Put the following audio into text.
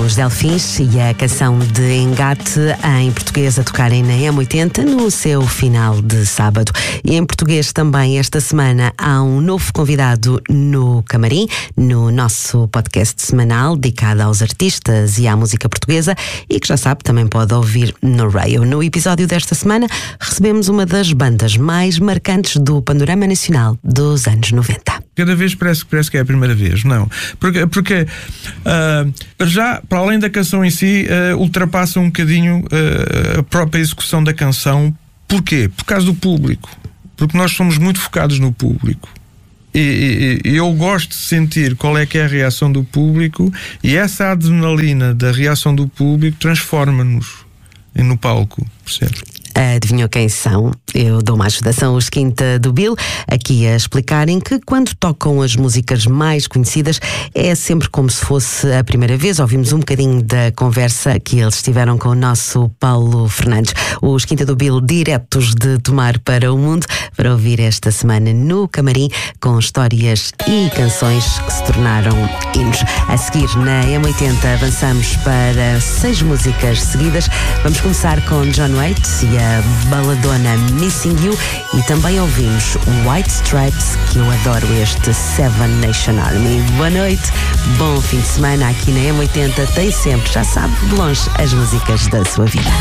Os Delfins e a canção de Engate em português a tocarem na M80 no seu final de sábado. E em português também esta semana há um novo convidado no Camarim, no nosso podcast semanal dedicado aos artistas e à música portuguesa e que já sabe, também pode ouvir no Radio. No episódio desta semana recebemos uma das bandas mais marcantes do panorama nacional dos anos 90. Cada vez parece que é a primeira vez, não. Porque já, para além da canção em si, ultrapassa um bocadinho a própria execução da canção. Porquê? Por causa do público. Porque nós somos muito focados no público. E eu gosto de sentir qual é que é a reação do público, e essa adrenalina da reação do público transforma-nos no palco, percebe? Adivinhou quem são? Eu dou uma ajuda, são os Quinta do Bill, aqui a explicarem que quando tocam as músicas mais conhecidas é sempre como se fosse a primeira vez. Ouvimos um bocadinho da conversa que eles tiveram com o nosso Paulo Fernandes. Os Quinta do Bill, diretos de Tomar para o Mundo, para ouvir esta semana no Camarim, com histórias e canções que se tornaram hinos. A seguir, na M80, avançamos para 6 músicas seguidas. Vamos começar com John Waite e a baladona Missing You, e também ouvimos White Stripes, que eu adoro, este Seven Nation Army. Boa noite, bom fim de semana. Aqui na M80 tem sempre, já sabe, de longe as músicas da sua vida.